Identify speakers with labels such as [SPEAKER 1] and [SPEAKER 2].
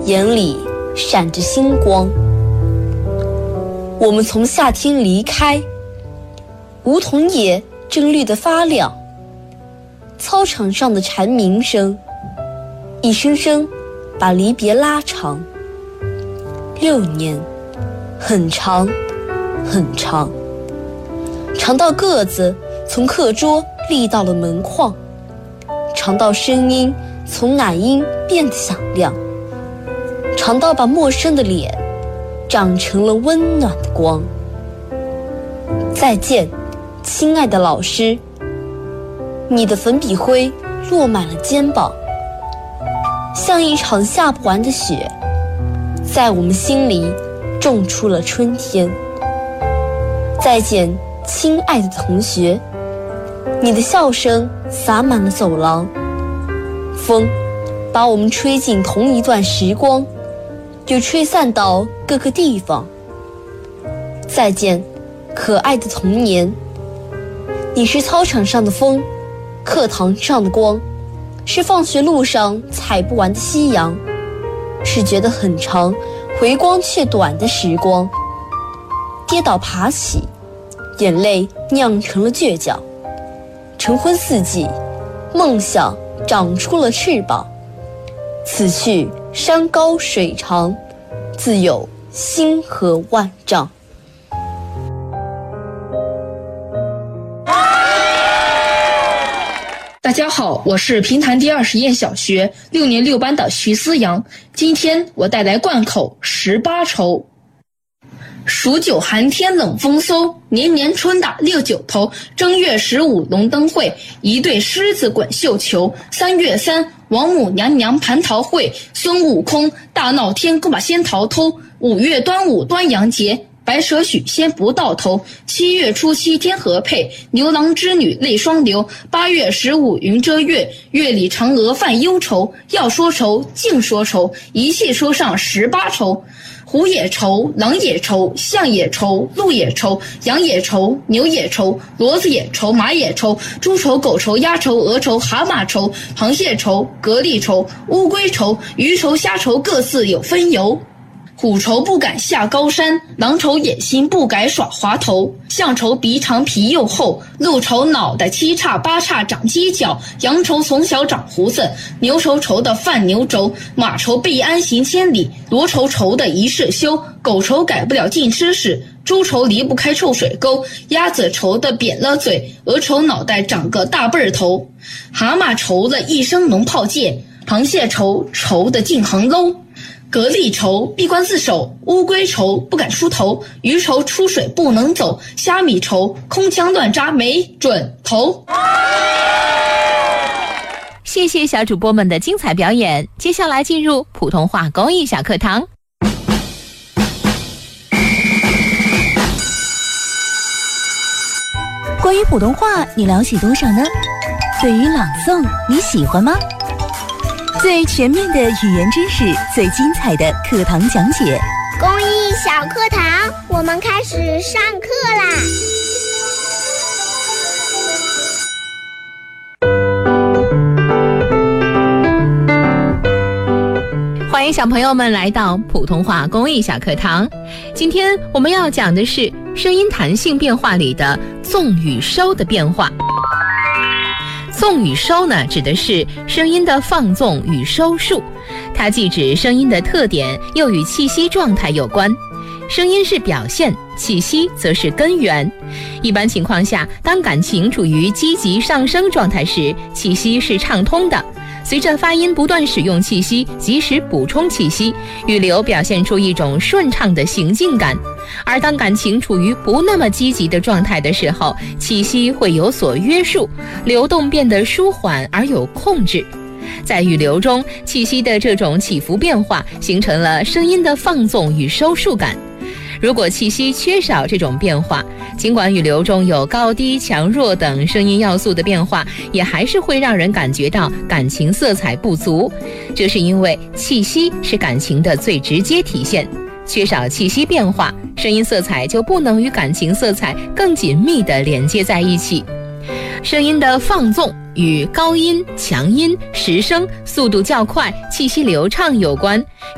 [SPEAKER 1] 眼里闪着星光。我们从夏天离开，梧桐叶正绿得发亮，操场上的蝉鸣声一声声把离别拉长。6年，很长很长，长到个子从课桌立到了门框，长到声音从奶音变得响亮，长到把陌生的脸长成了温暖的光。再见，亲爱的老师，你的粉笔灰落满了肩膀，像一场下不完的雪，在我们心里种出了春天。再见，亲爱的同学，你的笑声洒满了走廊，风把我们吹进同一段时光，又吹散到各个地方。再见，可爱的童年，你是操场上的风，课堂上的光，是放学路上采不完的夕阳，是觉得很长回光却短的时光。跌倒爬起，眼泪酿成了倔强，晨昏四季，梦想长出了翅膀。此去山高水长，自有星河万丈。
[SPEAKER 2] 大家好，我是平潭第20验小学6年6班的徐思阳。今天我带来贯口18愁。数九寒天冷风嗖，年年春打6九头。正月15龙灯会，一对狮子滚绣球。3月3王母娘娘蟠桃会，孙悟空大闹天宫把仙桃偷。5月端午端阳节，白蛇许仙不到头。7月初7天河配，牛郎织女泪双流。8月15云遮月，月里嫦娥犯忧愁。要说愁尽说愁，一气说上18愁。虎也愁，狼也愁，象也愁，鹿也愁，羊也愁，牛也愁，骡子也愁，马也愁，猪愁，狗愁，鸭愁，鹅愁，蛤蟆愁，螃蟹愁，蛤蜊愁，乌龟愁，鱼愁，虾愁，各自有分由。虎愁不敢下高山，狼愁野心不改耍滑头，象愁鼻长皮又厚，鹿愁脑袋7叉8叉长犄角，羊愁从小长胡子，牛愁愁的犯牛轴，马愁必安行千里，骡愁愁的一世休，狗愁改不了尽吃屎，猪愁离不开臭水沟，鸭子愁的扁了嘴，鹅愁脑袋长个大背头，蛤蟆愁了一生龙炮剑，螃蟹愁的进行喽。蛤蜊愁闭关自守，乌龟愁不敢出头，鱼愁出水不能走，虾米愁空枪乱扎没准头。
[SPEAKER 3] 谢谢小主播们的精彩表演，接下来进入普通话公益小课堂。
[SPEAKER 4] 关于普通话你了解多少呢？对于朗诵你喜欢吗？最全面的语言知识，最精彩的课堂讲解。
[SPEAKER 5] 公益小课堂，我们开始上课啦！
[SPEAKER 3] 欢迎小朋友们来到普通话公益小课堂。今天我们要讲的是声音弹性变化里的纵与收的变化。纵与收呢，指的是声音的放纵与收束，它既指声音的特点，又与气息状态有关。声音是表现，气息则是根源。一般情况下，当感情处于积极上升状态时，气息是畅通的。随着发音不断使用气息，及时补充气息，语流表现出一种顺畅的行进感。而当感情处于不那么积极的状态的时候，气息会有所约束，流动变得舒缓而有控制。在语流中，气息的这种起伏变化形成了声音的放纵与收束感。如果气息缺少这种变化，尽管语流中有高低、强弱等声音要素的变化，也还是会让人感觉到感情色彩不足。这是因为气息是感情的最直接体现，缺少气息变化，声音色彩就不能与感情色彩更紧密地连接在一起。声音的放纵与高音、强音、实声、速度较快、气息流畅有关。